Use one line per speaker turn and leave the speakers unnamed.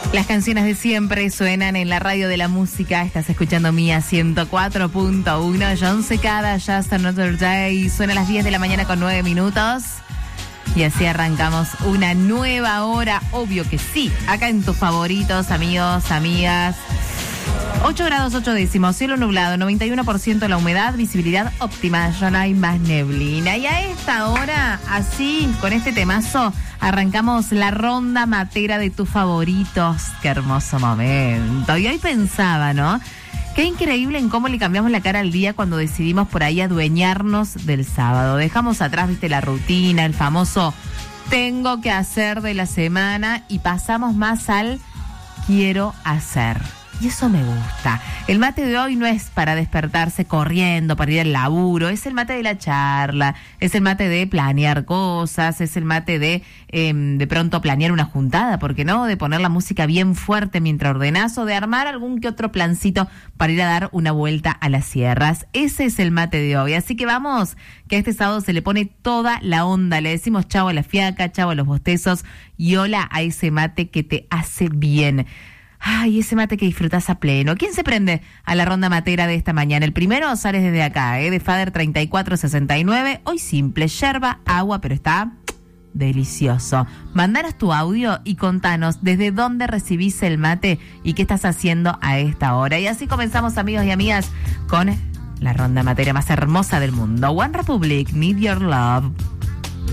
Las canciones de siempre suenan en la radio de la música. Estás escuchando Mía 104.1. John Secada, Just Another Day. Suena a las 10 de la mañana con 9 minutos. Y así arrancamos una nueva hora. Obvio que sí. Acá en tus favoritos, amigos, amigas. 8 grados 8 décimos, cielo nublado, 91% la humedad, visibilidad óptima, ya no hay más neblina. Y a esta hora, así, con este temazo, arrancamos la ronda matera de tus favoritos. Qué hermoso momento. Y hoy pensaba, ¿no? Qué increíble en cómo le cambiamos la cara al día cuando decidimos por ahí adueñarnos del sábado. Dejamos atrás, viste, la rutina, el famoso tengo que hacer de la semana y pasamos más al quiero hacer. Y eso me gusta. El mate de hoy no es para despertarse corriendo, para ir al laburo. Es el mate de la charla, es el mate de planear cosas, es el mate de pronto planear una juntada, ¿por qué no? De poner la música bien fuerte mientras ordenás o de armar algún que otro plancito para ir a dar una vuelta a las sierras. Ese es el mate de hoy. Así que vamos, que a este sábado se le pone toda la onda. Le decimos chau a la fiaca, chau a los bostezos y hola a ese mate que te hace bien. Ay, ese mate que disfrutás a pleno. ¿Quién se prende a la ronda matera de esta mañana? El primero sales desde acá, de Fader 3469. Hoy simple, yerba, agua, pero está delicioso. Mandanos tu audio y contanos desde dónde recibís el mate y qué estás haciendo a esta hora. Y así comenzamos, amigos y amigas, con la ronda matera más hermosa del mundo. One Republic, Need Your Love.